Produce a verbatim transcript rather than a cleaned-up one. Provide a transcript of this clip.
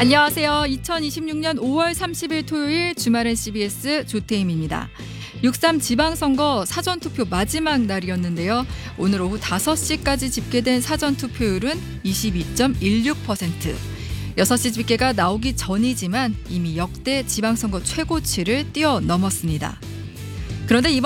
안녕하세요. 이천이십육년 오월 삼십일 토요일 주말엔 씨비에스 조태임입니다. 육삼 지방선거 사전투표 마지막 날이었는데요. 오늘 오후 다섯 시까지 집계된 사전투표율은 이십이 점 일육 퍼센트. 여섯 시 집계가 나오기 전이지만 이미 역대 지방선거 최고치를 뛰어넘었습니다. 그런데 이번